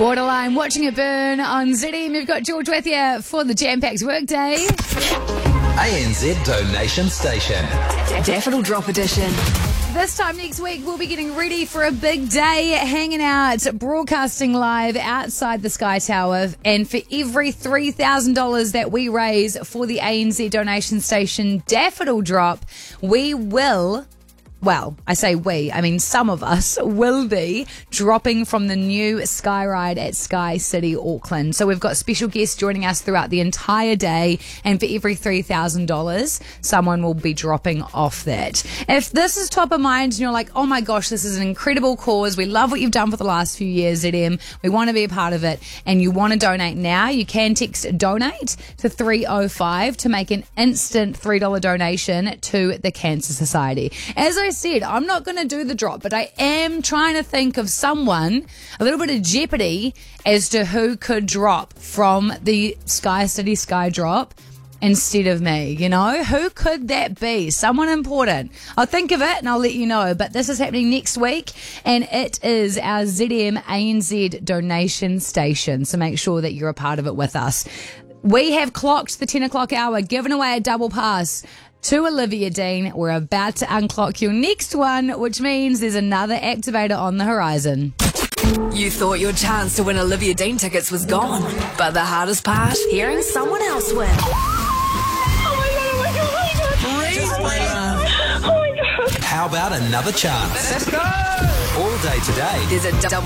Borderline, watching it burn on ZM. We've got George with you for the Jam-Packed Workday. ANZ Donation Station. Daffodil Drop Edition. This time next week, we'll be getting ready for a big day, hanging out, broadcasting live outside the Sky Tower. And for every $3,000 that we raise for the ANZ Donation Station Daffodil Drop, we will... Well, I say we, I mean some of us will be dropping from the new Sky Ride at Sky City, Auckland. So we've got special guests joining us throughout the entire day, and for every $3,000, someone will be dropping off that. If this is top of mind and you're like, oh my gosh, this is an incredible cause, we love what you've done for the last few years, ZM, we want to be a part of it, and you want to donate now, you can text DONATE to 305 to make an instant $3 donation to the Cancer Society. As I said, I'm not going to do the drop, but I am trying to think of someone, a little bit of jeopardy as to who could drop from the Sky City Sky Drop instead of me, you know? Who could that be? Someone important. I'll think of it and I'll let you know, but this is happening next week, and it is our ZM ANZ donation station, so make sure that you're a part of it with us. We have clocked the 10 o'clock hour, giving away a double pass to Olivia Dean. We're about to unclock your next one, which means there's another activator on the horizon. You thought your chance to win Olivia Dean tickets was gone, but the hardest part, hearing someone else win. How about another chance? Let's go! All day today. There's a double